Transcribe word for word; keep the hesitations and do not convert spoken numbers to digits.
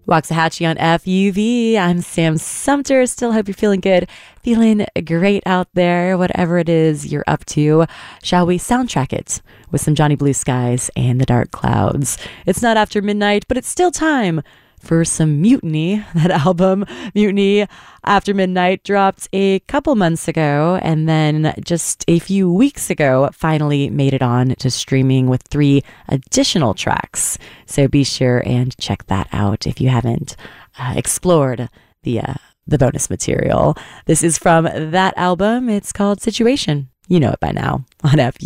Waxahachie on F U V. I'm Sam Sumter. Still hope you're feeling good, feeling great out there, whatever it is you're up to. Shall we soundtrack it with some Johnny Blue Skies and the Dark Clouds? It's not after midnight, but it's still time for some Mutiny. That album, Mutiny After Midnight, dropped a couple months ago, and then just a few weeks ago finally made it on to streaming with three additional tracks. So be sure and check that out if you haven't uh, explored the uh, the bonus material. This is from that album. It's called Situation. You know it by now on F U.